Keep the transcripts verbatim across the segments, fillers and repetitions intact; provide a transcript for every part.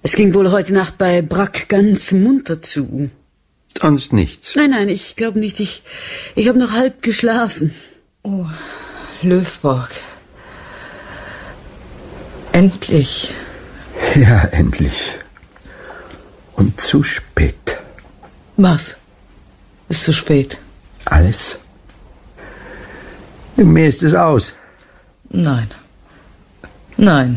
Es ging wohl heute Nacht bei Brack ganz munter zu. Sonst nichts? Nein, nein, ich glaube nicht. Ich, ich habe noch halb geschlafen. Oh, Löwborg. Endlich. Ja, endlich. Und zu spät. Was? Ist zu spät? Alles? Mir ist es aus. Nein. Nein.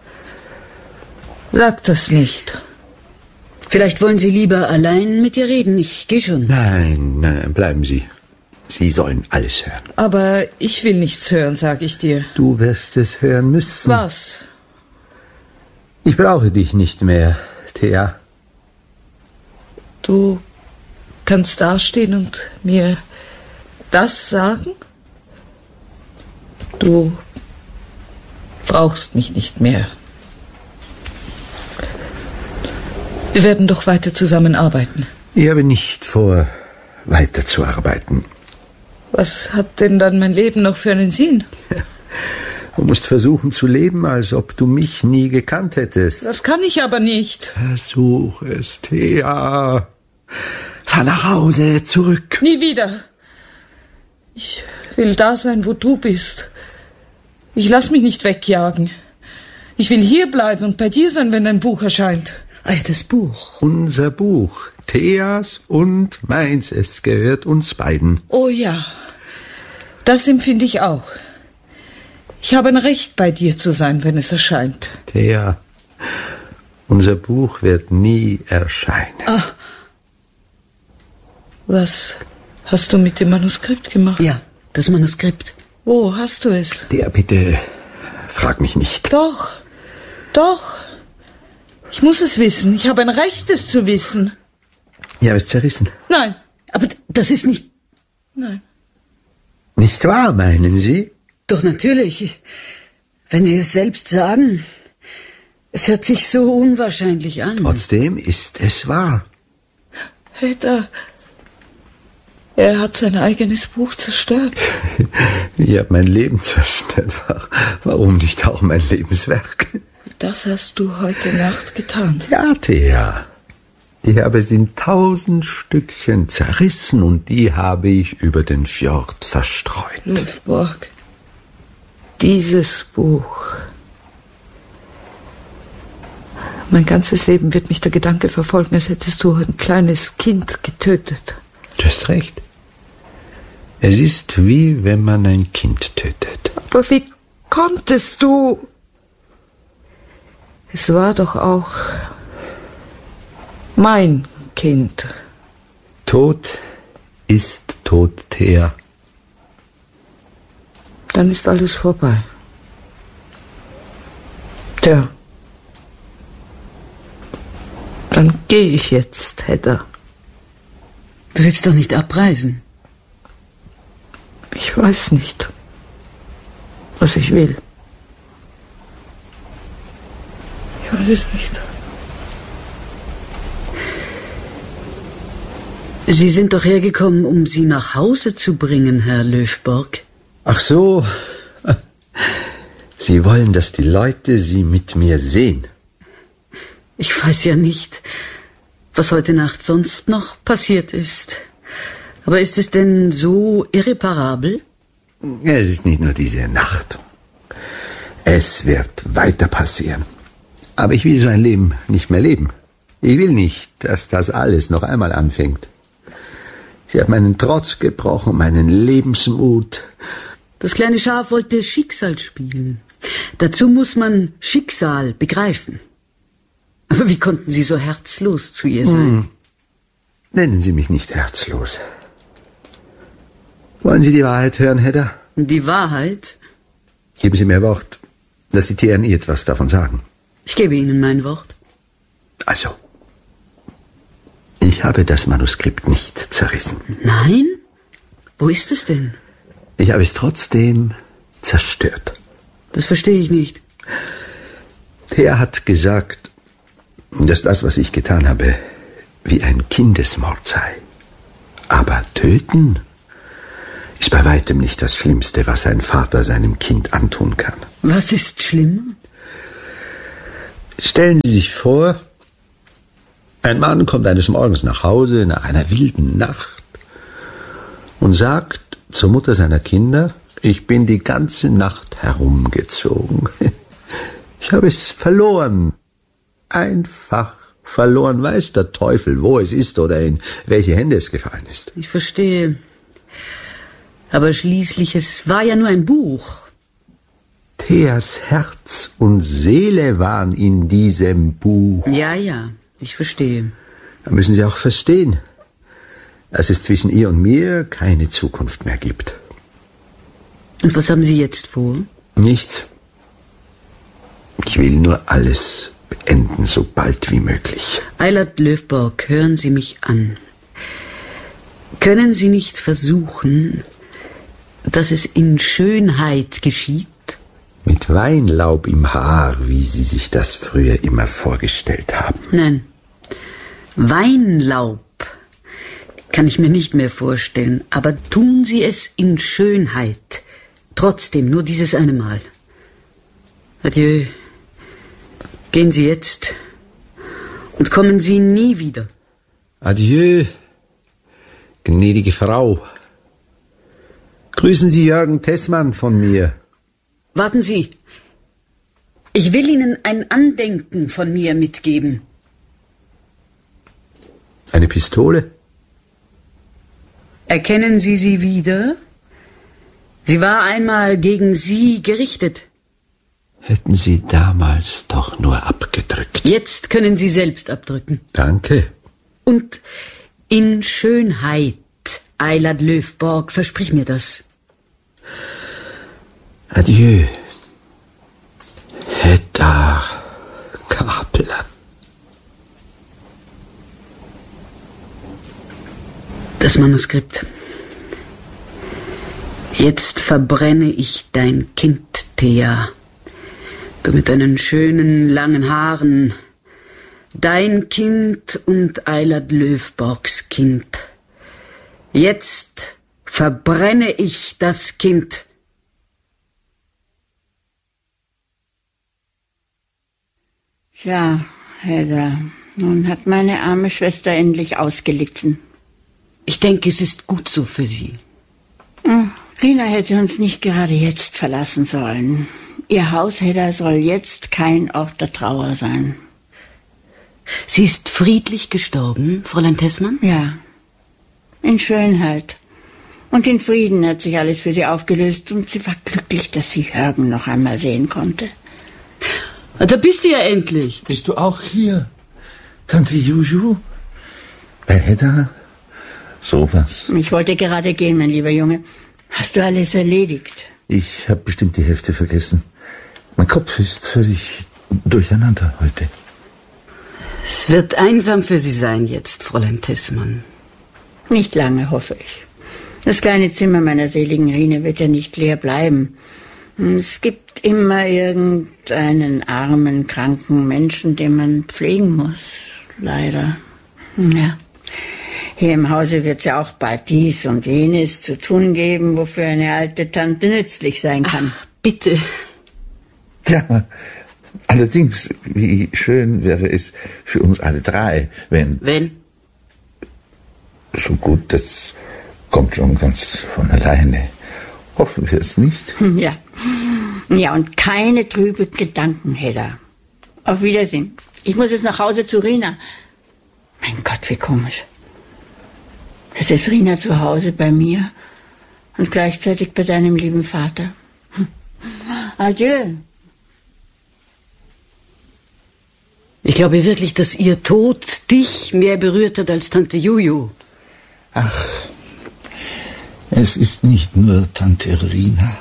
Sag das nicht. Vielleicht wollen Sie lieber allein mit ihr reden. Ich gehe schon. Nein, nein, bleiben Sie. Sie sollen alles hören. Aber ich will nichts hören, sag ich dir. Du wirst es hören müssen. Was? Ich brauche dich nicht mehr, Thea. Du kannst dastehen und mir das sagen? Du brauchst mich nicht mehr. Wir werden doch weiter zusammenarbeiten. Ich habe nicht vor, weiterzuarbeiten. Was hat denn dann mein Leben noch für einen Sinn? Du musst versuchen zu leben, als ob du mich nie gekannt hättest. Das kann ich aber nicht. Versuch es, Thea. Fahr nach Hause, zurück. Nie wieder. Ich will da sein, wo du bist. Ich lass mich nicht wegjagen. Ich will hier bleiben und bei dir sein, wenn dein Buch erscheint. Ah, das Buch. Unser Buch. Theas und meins. Es gehört uns beiden. Oh ja. Das empfinde ich auch. Ich habe ein Recht, bei dir zu sein, wenn es erscheint. Thea, unser Buch wird nie erscheinen. Ah. Was hast du mit dem Manuskript gemacht? Ja, das Manuskript. Wo hast du es? Thea, bitte, frag mich nicht. Doch, doch. Ich muss es wissen. Ich habe ein Recht, es zu wissen. Ich habe es zerrissen. Nein. Aber das ist nicht... Nein. Nicht wahr, meinen Sie? Doch, natürlich. Wenn Sie es selbst sagen. Es hört sich so unwahrscheinlich an. Trotzdem ist es wahr. Hedda, er hat sein eigenes Buch zerstört. Ich habe mein Leben zerstört. Warum nicht auch mein Lebenswerk? Das hast du heute Nacht getan. Ja, Thea. Ich habe es in tausend Stückchen zerrissen und die habe ich über den Fjord verstreut. Löwborg, dieses Buch. Mein ganzes Leben wird mich der Gedanke verfolgen, als hättest du ein kleines Kind getötet. Du hast recht. Es ist wie wenn man ein Kind tötet. Aber wie konntest du? Es war doch auch mein Kind. Tod ist tot, Thea. Dann ist alles vorbei. Tja. Dann gehe ich jetzt, Hedda. Du willst doch nicht abreisen. Ich weiß nicht, was ich will. Ich weiß es nicht. Sie sind doch hergekommen, um Sie nach Hause zu bringen, Herr Löwborg. Ach so. Sie wollen, dass die Leute Sie mit mir sehen. Ich weiß ja nicht, was heute Nacht sonst noch passiert ist. Aber ist es denn so irreparabel? Es ist nicht nur diese Nacht. Es wird weiter passieren. Aber ich will so ein Leben nicht mehr leben. Ich will nicht, dass das alles noch einmal anfängt. Sie hat meinen Trotz gebrochen, meinen Lebensmut. Das kleine Schaf wollte Schicksal spielen. Dazu muss man Schicksal begreifen. Aber wie konnten Sie so herzlos zu ihr sein? Hm. Nennen Sie mich nicht herzlos. Wollen Sie die Wahrheit hören, Hedda? Die Wahrheit? Geben Sie mir Wort, dass Sie Thea nie etwas davon sagen. Ich gebe Ihnen mein Wort. Also, ich habe das Manuskript nicht zerrissen. Nein? Wo ist es denn? Ich habe es trotzdem zerstört. Das verstehe ich nicht. Thea hat gesagt, dass das, was ich getan habe, wie ein Kindesmord sei. Aber töten ist bei weitem nicht das Schlimmste, was ein Vater seinem Kind antun kann. Was ist schlimm? Stellen Sie sich vor, Ein Mann kommt eines Morgens nach Hause nach einer wilden Nacht und sagt zur Mutter seiner Kinder: Ich bin die ganze Nacht herumgezogen. Ich habe es verloren. Einfach verloren. Weiß der Teufel, wo es ist oder in welche Hände es gefallen ist. Ich verstehe. Aber schließlich, es war ja nur ein Buch. Theas Herz und Seele waren in diesem Buch. Ja, ja, ich verstehe. Da müssen Sie auch verstehen, dass es zwischen ihr und mir keine Zukunft mehr gibt. Und was haben Sie jetzt vor? Nichts. Ich will nur alles beenden, so bald wie möglich. Eilert Löfborg, hören Sie mich an. Können Sie nicht versuchen, dass es in Schönheit geschieht? Mit Weinlaub im Haar, wie Sie sich das früher immer vorgestellt haben. Nein, Weinlaub kann ich mir nicht mehr vorstellen, aber tun Sie es in Schönheit. Trotzdem, nur dieses eine Mal. Adieu. Gehen Sie jetzt und kommen Sie nie wieder. Adieu, gnädige Frau. Grüßen Sie Jürgen Tessmann von mir. Warten Sie. Ich will Ihnen ein Andenken von mir mitgeben. Eine Pistole? Erkennen Sie sie wieder? Sie war einmal gegen Sie gerichtet. Hätten Sie damals doch nur abgedrückt. Jetzt können Sie selbst abdrücken. Danke. Und in Schönheit, Eilert Löfborg, versprich mir das. Adieu, Hedda Gabler. Das Manuskript. Jetzt verbrenne ich dein Kind, Thea. Du mit deinen schönen, langen Haaren. Dein Kind und Eilert Löfborgs Kind. Jetzt verbrenne ich das Kind. Ja, Hedda, nun hat meine arme Schwester endlich ausgelitten. Ich denke, es ist gut so für sie. Hm, Rina hätte uns nicht gerade jetzt verlassen sollen. Ihr Haus, Hedda, soll jetzt kein Ort der Trauer sein. Sie ist friedlich gestorben, Fräulein Tessmann? Ja, in Schönheit. Und in Frieden hat sich alles für sie aufgelöst und sie war glücklich, dass sie Jürgen noch einmal sehen konnte. Da bist du ja endlich. Bist du auch hier, Tante Juju? Bei Hedda? Sowas. Ich wollte gerade gehen, mein lieber Junge. Hast du alles erledigt? Ich habe bestimmt die Hälfte vergessen. Mein Kopf ist völlig durcheinander heute. Es wird einsam für Sie sein jetzt, Fräulein Tessmann. Nicht lange, hoffe ich. Das kleine Zimmer meiner seligen Rine wird ja nicht leer bleiben. Es gibt immer irgendeinen armen, kranken Menschen, den man pflegen muss. Leider. Ja. Hier im Hause wird es ja auch bald dies und jenes zu tun geben, wofür eine alte Tante nützlich sein kann. Ach, bitte. Ja, allerdings, wie schön wäre es für uns alle drei, wenn... Wenn? Schon gut, das kommt schon ganz von alleine. Hoffen wir es nicht? Ja. Ja, und keine trüben Gedanken, Hedda. Auf Wiedersehen. Ich muss jetzt nach Hause zu Rina. Mein Gott, wie komisch. Jetzt ist Rina zu Hause bei mir und gleichzeitig bei deinem lieben Vater. Hm. Adieu. Ich glaube wirklich, dass ihr Tod dich mehr berührt hat als Tante Juju. Ach, es ist nicht nur Tante Rina.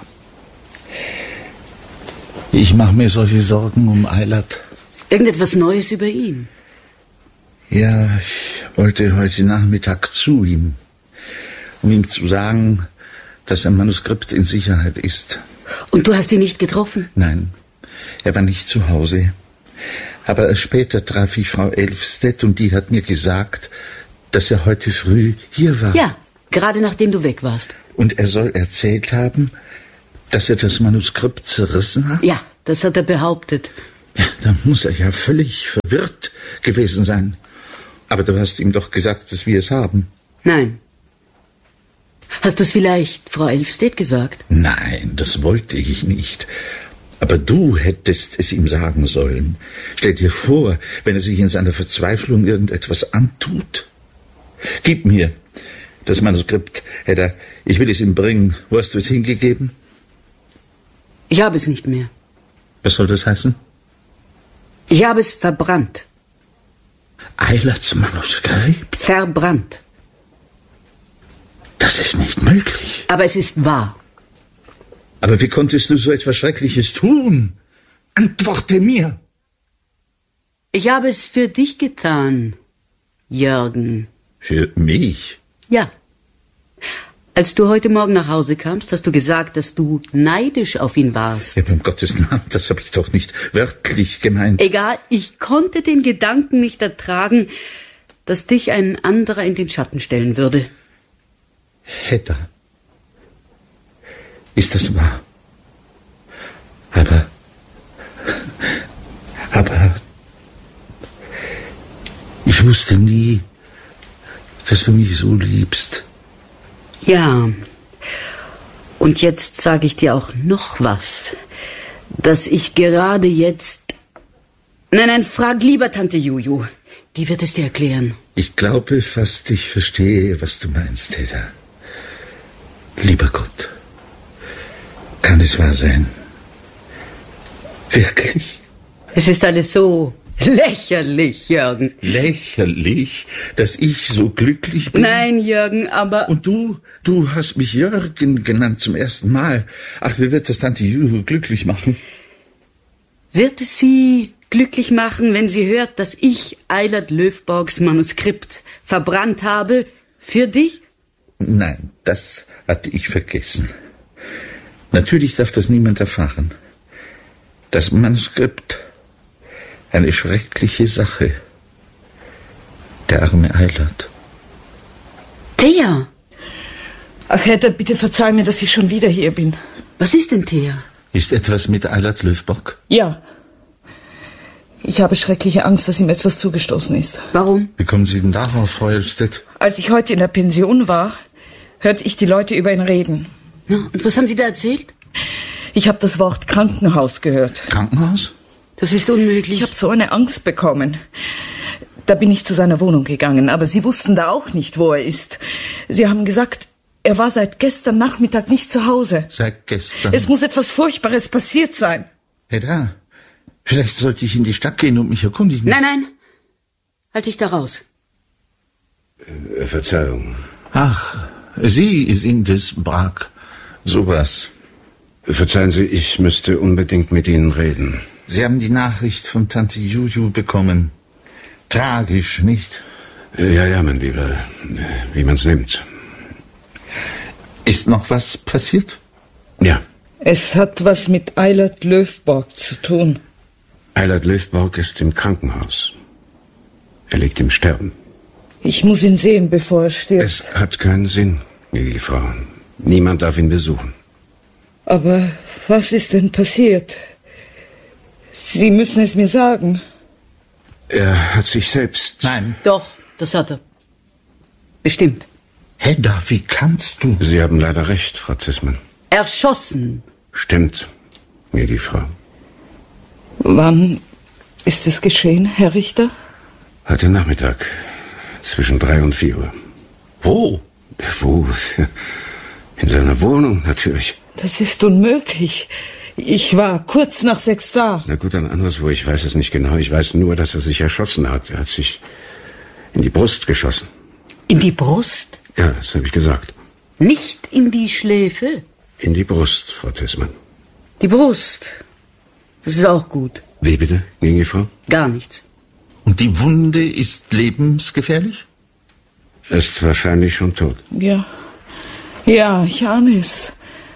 Ich mache mir solche Sorgen um Eilert. Irgendetwas Neues über ihn? Ja, ich wollte heute Nachmittag zu ihm, um ihm zu sagen, dass sein Manuskript in Sicherheit ist. Und du hast ihn nicht getroffen? Nein, er war nicht zu Hause. Aber später traf ich Frau Elfstedt und die hat mir gesagt, dass er heute früh hier war. Ja, gerade nachdem du weg warst. Und er soll erzählt haben, dass er das Manuskript zerrissen hat? Ja, das hat er behauptet. Ja, da muss er ja völlig verwirrt gewesen sein. Aber du hast ihm doch gesagt, dass wir es haben. Nein. Hast du es vielleicht Frau Elfstedt gesagt? Nein, das wollte ich nicht. Aber du hättest es ihm sagen sollen. Stell dir vor, wenn er sich in seiner Verzweiflung irgendetwas antut. Gib mir das Manuskript, Hedda. Ich will es ihm bringen. Wo hast du es hingegeben? Ich habe es nicht mehr. Was soll das heißen? Ich habe es verbrannt. Eilerts Manuskript? Verbrannt. Das ist nicht möglich. Aber es ist wahr. Aber wie konntest du so etwas Schreckliches tun? Antworte mir. Ich habe es für dich getan, Jürgen. Für mich? Ja. Als du heute Morgen nach Hause kamst, hast du gesagt, dass du neidisch auf ihn warst. Ja, um Gottes Namen, das habe ich doch nicht wörtlich gemeint. Egal, ich konnte den Gedanken nicht ertragen, dass dich ein anderer in den Schatten stellen würde. Hedda, ist das wahr? Aber, aber, ich wusste nie, dass du mich so liebst. Ja, und jetzt sage ich dir auch noch was, dass ich gerade jetzt... Nein, nein, frag lieber Tante Juju, die wird es dir erklären. Ich glaube fast, ich verstehe, was du meinst, Hedda. Lieber Gott, kann es wahr sein? Wirklich? Es ist alles so lächerlich, Jürgen. Lächerlich, dass ich so glücklich bin? Nein, Jürgen, aber... Und du, du hast mich Jürgen genannt zum ersten Mal. Ach, wie wird das Tante Juju glücklich machen? Wird es sie glücklich machen, wenn sie hört, dass ich Eilert Löfborgs Manuskript verbrannt habe für dich? Nein, das hatte ich vergessen. Natürlich darf das niemand erfahren. Das Manuskript, eine schreckliche Sache. Der arme Eilert. Thea! Ach, Hedda, bitte verzeih mir, dass ich schon wieder hier bin. Was ist denn, Thea? Ist etwas mit Eilert Löfborg? Ja. Ich habe schreckliche Angst, dass ihm etwas zugestoßen ist. Warum? Wie kommen Sie denn darauf, Frau Elfstedt? Als ich heute in der Pension war, hörte ich die Leute über ihn reden. Ja, und was haben Sie da erzählt? Ich habe das Wort Krankenhaus gehört. Krankenhaus? Das ist unmöglich. Ich habe so eine Angst bekommen. Da bin ich zu seiner Wohnung gegangen, aber Sie wussten da auch nicht, wo er ist. Sie haben gesagt, er war seit gestern Nachmittag nicht zu Hause. Seit gestern? Es muss etwas Furchtbares passiert sein. Hedda, vielleicht sollte ich in die Stadt gehen und mich erkundigen. Nein, nein. Halt dich da raus. Äh, Verzeihung. Ach, Sie sind es, Brag. Sowas. Verzeihen Sie, ich müsste unbedingt mit Ihnen reden. Sie haben die Nachricht von Tante Juju bekommen. Tragisch, nicht? Ja, ja, mein Lieber, wie man's nimmt. Ist noch was passiert? Ja. Es hat was mit Eilert Löfborg zu tun. Eilert Löfborg ist im Krankenhaus. Er liegt im Sterben. Ich muss ihn sehen, bevor er stirbt. Es hat keinen Sinn, gnädige Frau. Niemand darf ihn besuchen. Aber was ist denn passiert? Sie müssen es mir sagen. Er hat sich selbst... Nein. Doch, das hat er. Bestimmt. Hedda, wie kannst du? Sie haben leider recht, Frau Zisman. Erschossen. Stimmt, gnädige Frau. Wann ist es geschehen, Herr Richter? Heute Nachmittag, zwischen drei und vier Uhr. Wo? Wo? In seiner Wohnung, natürlich. Das ist unmöglich. Ich war kurz nach sechs da. Na gut, dann anderswo. Ich weiß es nicht genau. Ich weiß nur, dass er sich erschossen hat. Er hat sich in die Brust geschossen. In die Brust? Ja, das habe ich gesagt. Nicht in die Schläfe? In die Brust, Frau Tessmann. Die Brust. Das ist auch gut. Wie bitte, gnädige Frau? Gar nichts. Und die Wunde ist lebensgefährlich? Er ist wahrscheinlich schon tot. Ja, ja, ich ahne es.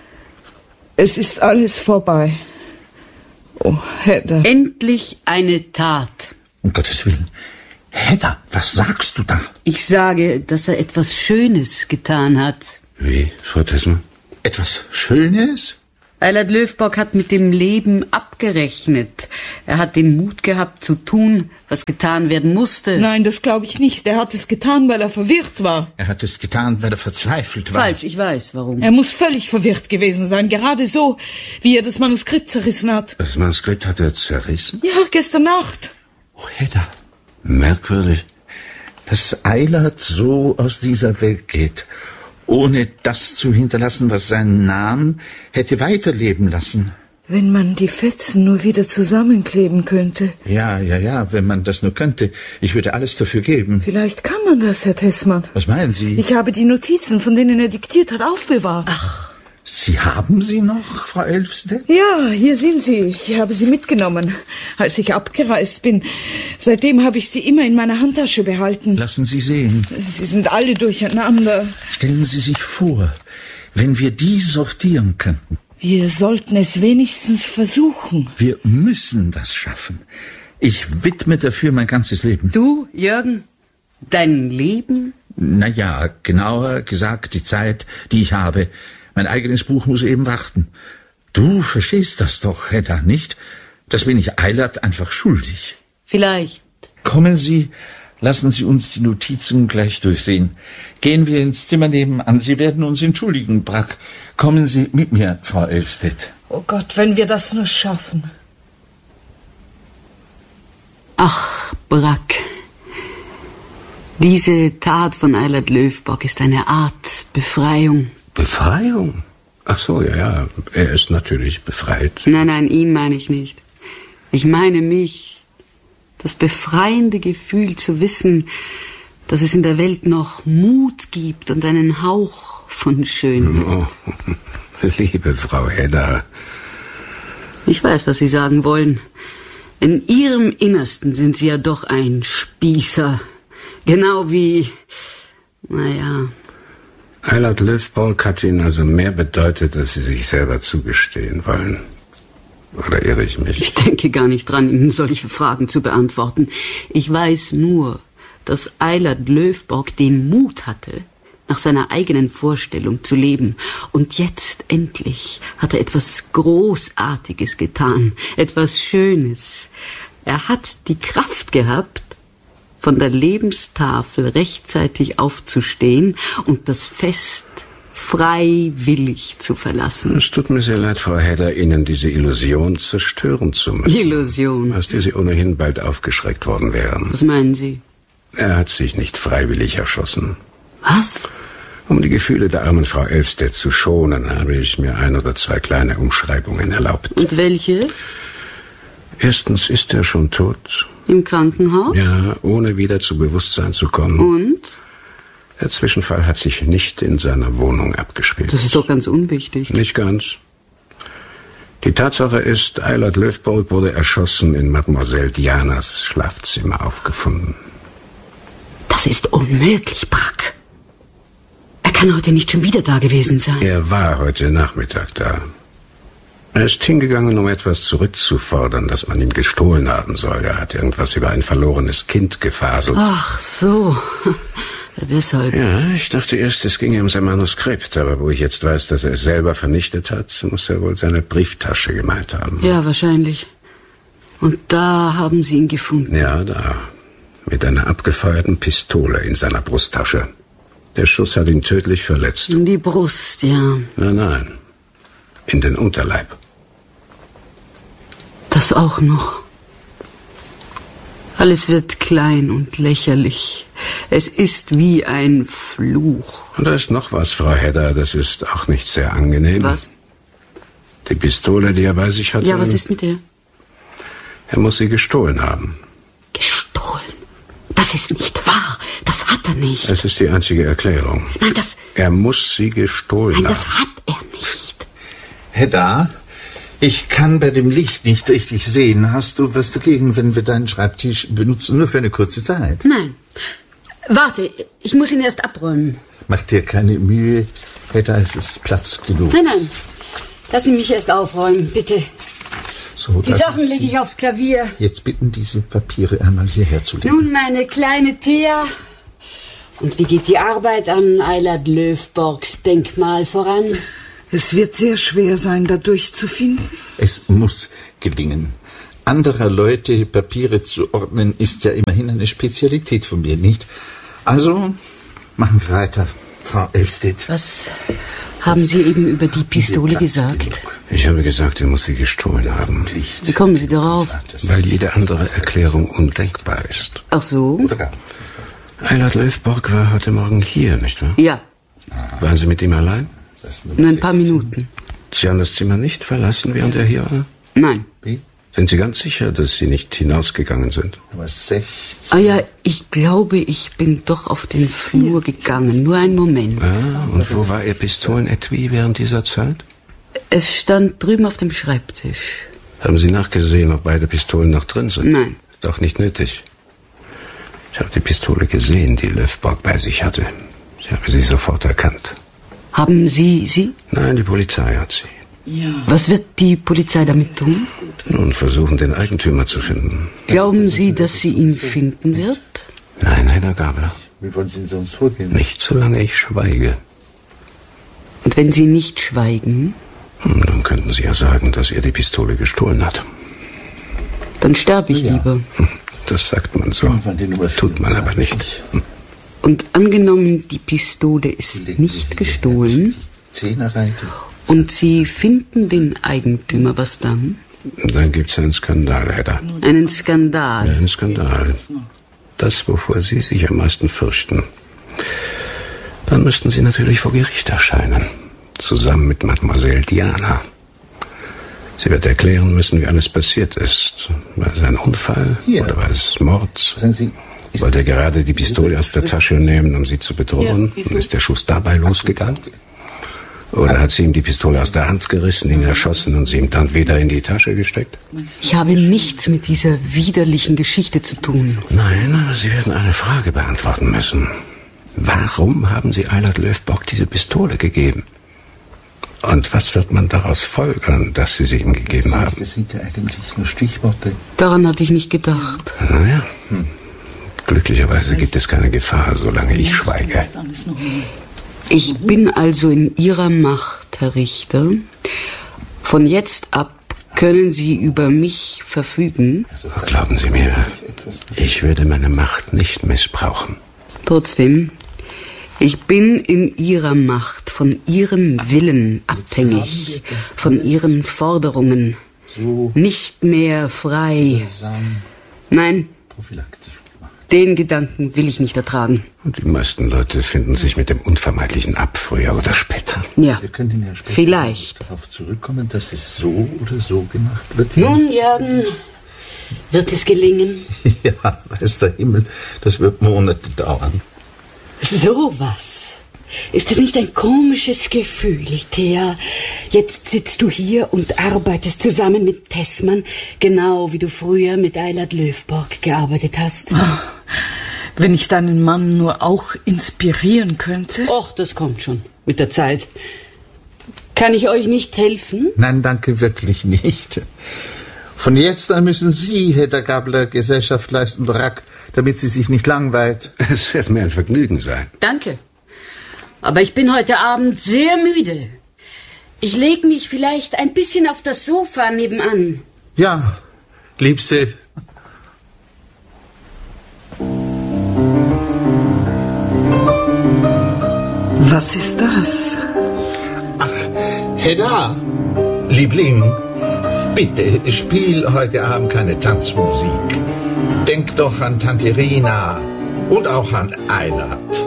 Es ist alles vorbei. Oh, Hedda. Endlich eine Tat. Um Gottes Willen. Hedda, was sagst du da? Ich sage, dass er etwas Schönes getan hat. Wie, Frau Tessmann? Etwas Schönes? Eilert Löwborg hat mit dem Leben abgerechnet. Er hat den Mut gehabt zu tun, was getan werden musste. Nein, das glaube ich nicht. Er hat es getan, weil er verwirrt war. Er hat es getan, weil er verzweifelt war. Falsch, ich weiß, warum. Er muss völlig verwirrt gewesen sein, gerade so, wie er das Manuskript zerrissen hat. Das Manuskript hat er zerrissen? Ja, gestern Nacht. Oh, Hedda. Merkwürdig. Dass Eilert so aus dieser Welt geht, ohne das zu hinterlassen, was seinen Namen hätte weiterleben lassen. Wenn man die Fetzen nur wieder zusammenkleben könnte. Ja, ja, ja, wenn man das nur könnte. Ich würde alles dafür geben. Vielleicht kann man das, Herr Tessmann. Was meinen Sie? Ich habe die Notizen, von denen er diktiert hat, aufbewahrt. Ach, Sie haben sie noch, Frau Elvstedt? Ja, hier sind sie. Ich habe sie mitgenommen, als ich abgereist bin. Seitdem habe ich sie immer in meiner Handtasche behalten. Lassen Sie sehen. Sie sind alle durcheinander. Stellen Sie sich vor, wenn wir die sortieren könnten. Wir sollten es wenigstens versuchen. Wir müssen das schaffen. Ich widme dafür mein ganzes Leben. Du, Jürgen, dein Leben? Na ja, genauer gesagt die Zeit, die ich habe. Mein eigenes Buch muss eben warten. Du verstehst das doch, Hedda, nicht? Das bin ich Eilert einfach schuldig. Vielleicht. Kommen Sie, lassen Sie uns die Notizen gleich durchsehen. Gehen wir ins Zimmer nebenan. Sie werden uns entschuldigen, Brack. Kommen Sie mit mir, Frau Elvstedt. Oh Gott, wenn wir das nur schaffen. Ach, Brack. Diese Tat von Eilert Löwborg ist eine Art Befreiung. Befreiung? Ach so, ja, ja. Er ist natürlich befreit. Nein, nein, ihn meine ich nicht. Ich meine mich. Das befreiende Gefühl zu wissen, dass es in der Welt noch Mut gibt und einen Hauch von Schönheit. Oh, liebe Frau Hedda. Ich weiß, was Sie sagen wollen. In Ihrem Innersten sind Sie ja doch ein Spießer. Genau wie... Naja... Eilert Löwborg hat Ihnen also mehr bedeutet, als Sie sich selber zugestehen wollen. Oder irre ich mich? Ich denke gar nicht dran, Ihnen solche Fragen zu beantworten. Ich weiß nur, dass Eilert Löwborg den Mut hatte, nach seiner eigenen Vorstellung zu leben. Und jetzt endlich hat er etwas Großartiges getan, etwas Schönes. Er hat die Kraft gehabt, von der Lebenstafel rechtzeitig aufzustehen und das Fest freiwillig zu verlassen. Es tut mir sehr leid, Frau Hedda, Ihnen diese Illusion zerstören zu müssen. Illusion? Aus der Sie ohnehin bald aufgeschreckt worden wären. Was meinen Sie? Er hat sich nicht freiwillig erschossen. Was? Um die Gefühle der armen Frau Elvstedt zu schonen, habe ich mir ein oder zwei kleine Umschreibungen erlaubt. Und welche? Erstens ist er schon tot. Im Krankenhaus? Ja, ohne wieder zu Bewusstsein zu kommen. Und? Der Zwischenfall hat sich nicht in seiner Wohnung abgespielt. Das ist doch ganz unwichtig. Nicht ganz. Die Tatsache ist, Eilert Löwborg wurde erschossen in Mademoiselle Dianas Schlafzimmer aufgefunden. Das ist unmöglich, Brack. Er kann heute nicht schon wieder da gewesen sein. Er war heute Nachmittag da. Er ist hingegangen, um etwas zurückzufordern, das man ihm gestohlen haben soll. Er hat irgendwas über ein verlorenes Kind gefaselt. Ach so, ja, deshalb. Ja, ich dachte erst, es ginge um sein Manuskript. Aber wo ich jetzt weiß, dass er es selber vernichtet hat, muss er wohl seine Brieftasche gemeint haben. Ja, wahrscheinlich. Und da haben Sie ihn gefunden? Ja, da. Mit einer abgefeuerten Pistole in seiner Brusttasche. Der Schuss hat ihn tödlich verletzt. In die Brust, ja. Nein, nein. In den Unterleib. Das auch noch. Alles wird klein und lächerlich. Es ist wie ein Fluch. Und da ist noch was, Frau Hedda, das ist auch nicht sehr angenehm. Was? Die Pistole, die er bei sich hatte. Ja, was ist mit der? Er muss sie gestohlen haben. Gestohlen? Das ist nicht wahr. Das hat er nicht. Das ist die einzige Erklärung. Nein, das... Er muss sie gestohlen Nein, haben. das hat er nicht. Hedda, ich kann bei dem Licht nicht richtig sehen. Hast du was dagegen, wenn wir deinen Schreibtisch benutzen, nur für eine kurze Zeit? Nein. Warte, ich muss ihn erst abräumen. Mach dir keine Mühe, Hedda, es ist Platz genug. Nein, nein. Lass ihn mich erst aufräumen, bitte. So, Die Sachen lege ich aufs Klavier. Jetzt bitten, diese Papiere einmal hierher zu legen. Nun, meine kleine Thea. Und wie geht die Arbeit an Eilert Löwborgs Denkmal voran? Es wird sehr schwer sein, da durchzufinden. Es muss gelingen. Anderer Leute Papiere zu ordnen, ist ja immerhin eine Spezialität von mir, nicht? Also, machen wir weiter, Frau Elvstedt. Was haben Sie eben über die Pistole gesagt? Ich habe gesagt, er muss sie gestohlen haben. Wie kommen Sie darauf? Weil jede andere Erklärung undenkbar ist. Ach so? Eilert Löfborg war heute Morgen hier, nicht wahr? Ja. Waren Sie mit ihm allein? Nur ein paar Minuten. Sie haben das Zimmer nicht verlassen, während er hier war? Nein. Wie? Sind Sie ganz sicher, dass Sie nicht hinausgegangen sind? Aber sechzehn. Ah ja, ich glaube, ich bin doch auf den Flur gegangen. Nur einen Moment. Ah, und wo war Ihr Pistolenetui während dieser Zeit? Es stand drüben auf dem Schreibtisch. Haben Sie nachgesehen, ob beide Pistolen noch drin sind? Nein. Doch nicht nötig. Ich habe die Pistole gesehen, die Löfborg bei sich hatte. Ich habe sie sofort erkannt. Haben Sie sie? Nein, die Polizei hat sie. Ja. Was wird die Polizei damit tun? Nun versuchen, den Eigentümer zu finden. Glauben Sie, dass sie ihn finden wird? Nein, Herr Gabler. Wie wollen Sie sonst vorgehen? Nicht solange ich schweige. Und wenn Sie nicht schweigen, Hm, Dann könnten Sie ja sagen, dass er die Pistole gestohlen hat. dann sterbe ich Ja. lieber. Hm, Das sagt man so. Irgendwann die Nummer Tut man aber nicht. vierundzwanzig. Und angenommen, die Pistole ist nicht gestohlen Zehnerreite. und Sie finden den Eigentümer, was dann? Dann gibt's einen Skandal, Hedda. Einen Skandal. Ein Skandal. Das, wovor Sie sich am meisten fürchten. Dann müssten Sie natürlich vor Gericht erscheinen. Zusammen mit Mademoiselle Diana. Sie wird erklären müssen, wie alles passiert ist. War es ein Unfall? Ja. Oder war es Mord? Sagen Sie, ist Wollte er das- gerade die Pistole aus der Tasche nehmen, um sie zu bedrohen? Ja, wieso? Und ist der Schuss dabei losgegangen? Oder hat sie ihm die Pistole aus der Hand gerissen, ihn erschossen und sie ihm dann wieder in die Tasche gesteckt? Ich habe nichts mit dieser widerlichen Geschichte zu tun. Nein, aber Sie werden eine Frage beantworten müssen. Warum haben Sie Eilert Löfborg diese Pistole gegeben? Und was wird man daraus folgern, dass Sie sie ihm gegeben haben? Das sind ja eigentlich nur Stichworte. Daran hatte ich nicht gedacht. Naja, glücklicherweise gibt es keine Gefahr, solange ich schweige. Alles noch Ich bin also in Ihrer Macht, Herr Richter. Von jetzt ab können Sie über mich verfügen. Glauben Sie mir, ich werde meine Macht nicht missbrauchen. Trotzdem, ich bin in Ihrer Macht, von Ihrem Willen abhängig, von Ihren Forderungen, So nicht mehr frei. langsam Nein, prophylaktisch gemacht. den Gedanken will ich nicht ertragen. Und die meisten Leute finden sich mit dem Unvermeidlichen ab, früher oder später. Ja, Wir können ja später vielleicht. darauf zurückkommen, dass es so oder so gemacht wird. Nun, Jürgen, wird es gelingen? Ja, weiß der Himmel, das wird Monate dauern. So was. Ist das nicht ein komisches Gefühl, Thea? Jetzt sitzt du hier und arbeitest zusammen mit Tessmann, genau wie du früher mit Eilert Löfborg gearbeitet hast. Wenn ich deinen Mann nur auch inspirieren könnte. Och, das kommt schon mit der Zeit. Kann ich euch nicht helfen? Nein, danke, wirklich nicht. Von jetzt an müssen Sie, Hedda Gabler, Gesellschaft leisten, Brack, damit sie sich nicht langweilt. Es wird mir ein Vergnügen sein. Danke. Aber ich bin heute Abend sehr müde. Ich leg mich vielleicht ein bisschen auf das Sofa nebenan. Ja, Liebste, Was ist das? Hedda, Liebling, bitte spiel heute Abend keine Tanzmusik. Denk doch an Tante Rina und auch an Eilert.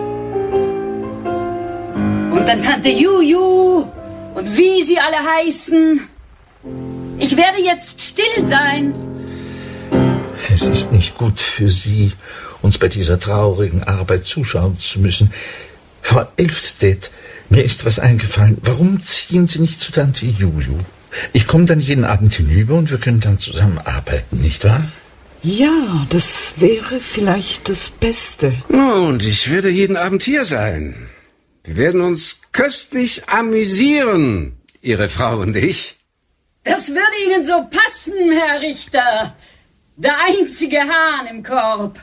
Und an Tante Juju und wie sie alle heißen. Ich werde jetzt still sein. Es ist nicht gut für Sie, uns bei dieser traurigen Arbeit zuschauen zu müssen. Frau Elvstedt, mir ist was eingefallen. Warum ziehen Sie nicht zu Tante Juju? Ich komme dann jeden Abend hinüber und wir können dann zusammen arbeiten, nicht wahr? Ja, das wäre vielleicht das Beste. Und ich werde jeden Abend hier sein. Wir werden uns köstlich amüsieren, Ihre Frau und ich. Das würde Ihnen so passen, Herr Richter. Der einzige Hahn im Korb.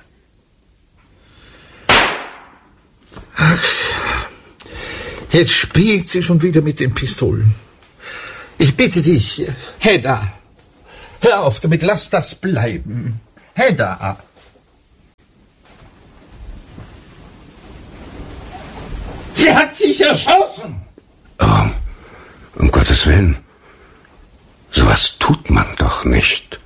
Jetzt spielt sie schon wieder mit den Pistolen. Ich bitte dich, Hedda, hör auf damit, lass das bleiben. Hedda. Sie hat sich erschossen. Oh, um Gottes Willen. Sowas tut man doch nicht.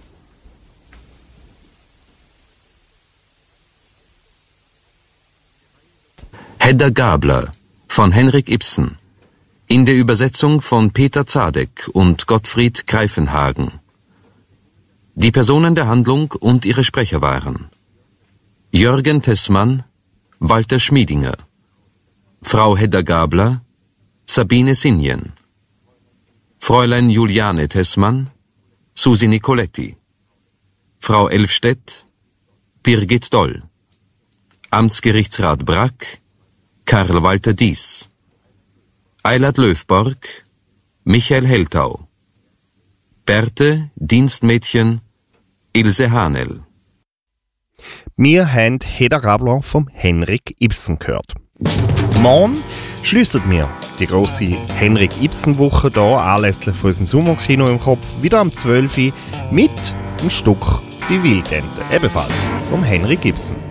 Hedda Gabler von Henrik Ibsen. In der Übersetzung von Peter Zadek und Gottfried Greifenhagen. Die Personen der Handlung und ihre Sprecher waren Jürgen Tessmann, Walter Schmiedinger, Frau Hedda Gabler, Sabine Sinjen, Fräulein Juliane Tessmann, Susi Nicoletti, Frau Elfstedt, Birgit Doll, Amtsgerichtsrat Brack, Karl Walter Dies, Eilert Löfborg, Michael Heltau, Berthe, Dienstmädchen, Ilse Hanel. Wir haben Hedda Gabler vom Henrik Ibsen gehört. Morgen schliessen wir die grosse Henrik Ibsen-Woche hier anlässlich von unserem Sommerkino im Kopf wieder am zwölf Uhr mit dem Stück «Die Wildente», ebenfalls vom Henrik Ibsen.